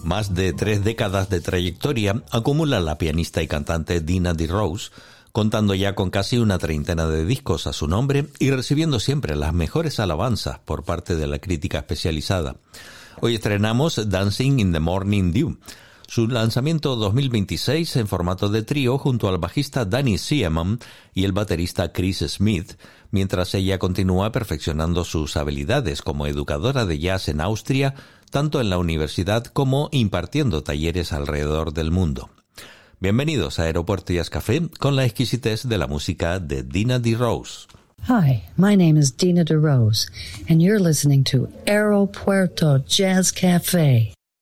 Más de 3 décadas de trayectoria acumula la pianista y cantante Dina De Rose, contando ya con casi una treintena de discos a su nombre y recibiendo siempre las mejores alabanzas por parte de la crítica especializada. Hoy estrenamos Dancing in the Morning Dew, su lanzamiento 2026 en formato de trío junto al bajista Danny Seaman y el baterista Chris Smith, mientras ella continúa perfeccionando sus habilidades como educadora de jazz en Austria, tanto en la universidad como impartiendo talleres alrededor del mundo. Bienvenidos a Aeropuerto Jazz Café con la exquisitez de la música de Dina De Rose. Hi, my name is Dina De Rose, and you're listening to Aeropuerto Jazz Café.